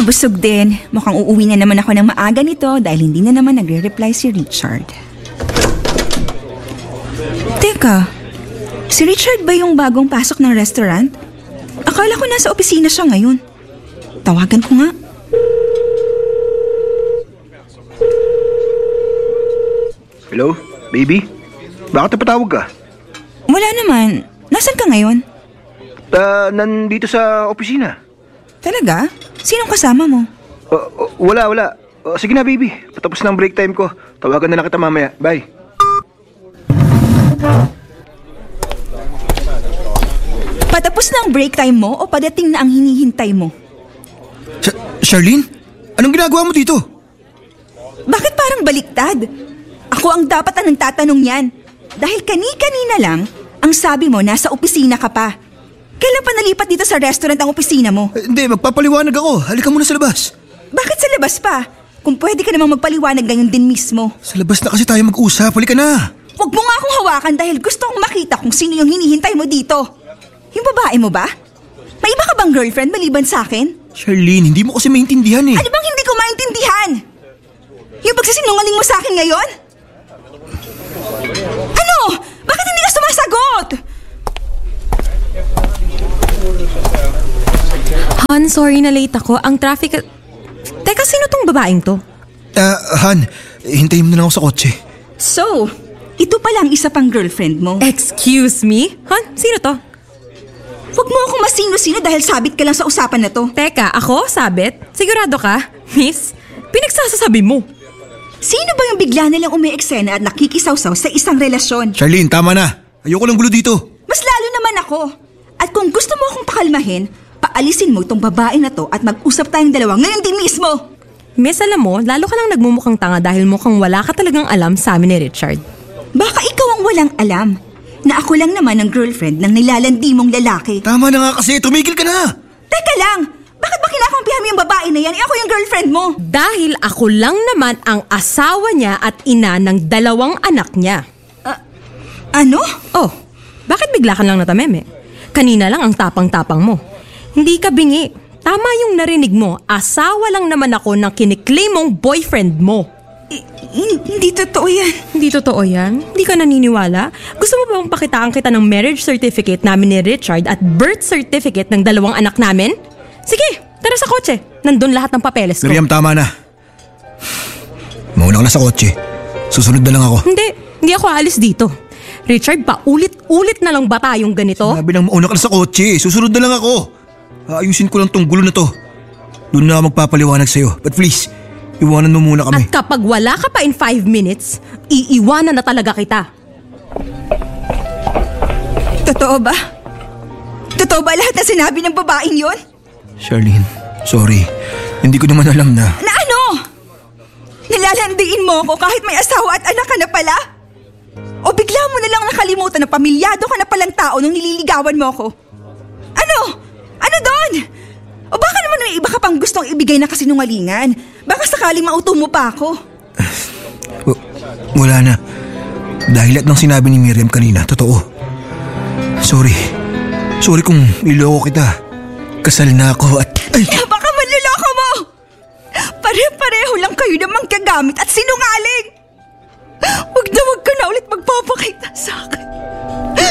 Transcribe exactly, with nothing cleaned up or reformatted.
busog din. Mukhang uuwi na naman ako ng maaga nito dahil hindi na naman nagre-reply si Richard. Teka, si Richard ba yung bagong pasok ng restaurant? Akala ko nasa opisina siya ngayon. Tawagan ko nga. Hello, baby? Bakit napatawag ka? Wala naman. Nasaan ka ngayon? Ah, nandito sa opisina. Talaga? Sinong kasama mo? Uh, uh, wala, wala. Uh, sige na, baby. Patapos na ang break time ko. Tawagan na lang kita mamaya. Bye. Patapos na ang break time mo o padating na ang hinihintay mo? Sh- Charlene? Anong ginagawa mo dito? Bakit parang baliktad? Ako ang dapat ang nagtatanong yan. Dahil kani-kanina lang, ang sabi mo nasa opisina ka pa. Kailan pa nalipat dito sa restaurant ang opisina mo? Eh, hindi, magpapaliwanag ako. Halika muna sa labas. Bakit sa labas pa? Kung pwede ka namang magpaliwanag ngayon din mismo. Sa labas na kasi tayo mag-usap. Halika na. Huwag mo nga akong hawakan dahil gusto kong makita kung sino yung hinihintay mo dito. Yung babae mo ba? May iba ka bang girlfriend maliban sa akin? Charlene, hindi mo kasi maintindihan eh. Ano bang hindi ko maintindihan? Yung pagsisinungaling mo sa akin ngayon? Ano? Bakit hindi ka sumasagot? Han, sorry na late ako. Ang traffic... Teka, sino tong babaeng to? Ah, Han, hintayin mo na lang ako sa kotse. So, ito pala ang isa pang girlfriend mo. Excuse me? Han, sino to? Huwag mo akong masino-sino dahil sabit ka lang sa usapan na to. Teka, ako? Sabit? Sigurado ka? Miss, pinagsasasabi mo. Sino ba yung bigla nilang umi-eksena at nakikisawsaw sa isang relasyon? Charlene, tama na. Ayoko lang gulo dito. Mas lalo naman ako. At kung gusto mo akong pakalmahin, paalisin mo itong babae na to at mag-usap tayong dalawa ngayon din mismo. Miss, alam mo, lalo ka lang nagmumukhang tanga dahil mukhang wala ka talagang alam sa amin ni Richard. Baka ikaw ang walang alam na ako lang naman ang girlfriend ng nilalandi mong lalaki. Tama na nga kasi, tumigil ka na. Teka lang, bakit ba kinakampihan mo yung babae na yan? Eh, ako yung girlfriend mo. Dahil ako lang naman ang asawa niya at ina ng dalawang anak niya. Uh, ano? Oh, bakit bigla ka lang natameme? Kanina lang ang tapang-tapang mo. Hindi ka bingi. Tama yung narinig mo. Asawa lang naman ako ng kiniklaim mong boyfriend mo. I- hindi totoo yan. Hindi totoo yan? Hindi ka naniniwala? Gusto mo bang pakitaan kita ng marriage certificate namin ni Richard at birth certificate ng dalawang anak namin? Sige, tara sa kotse. Nandun lahat ng papeles ko. Miriam, tama na. Mauna ka na sa kotse. Susunod na lang ako. Hindi, hindi ako aalis dito. Richard, paulit-ulit na lang ba tayong ganito? Sabi nang mauna ka na sa kotse. Susunod na lang ako. Aayusin ko lang tong gulo na to. Doon na ako magpapaliwanag sa'yo. But please, iwanan mo muna kami. At kapag wala ka pa in five minutes, iiwanan na talaga kita. Totoo ba? Totoo ba lahat na sinabi ng babaeng yon? Charlene, sorry. Hindi ko naman alam na... Na ano? Nilalandiin mo ako kahit may asawa at anak ka na pala? O bigla mo na lang nakalimutan na pamilyado ka na palang tao nung nililigawan mo ako? Ano? Ano doon? O baka naman may iba ka pang gustong ibigay na kasinungalingan? Baka sakaling mauto mo pa ako. W- wala na. Dahil lahat ng sinabi ni Miriam kanina, totoo. Sorry. Sorry kung niloko kita. Kasal na ako at... Ay! Baka manluloko mo! Pare-pareho lang kayo na manggagamit at sinungaling! Huwag na huwag ka na ulit magpapakita sa akin.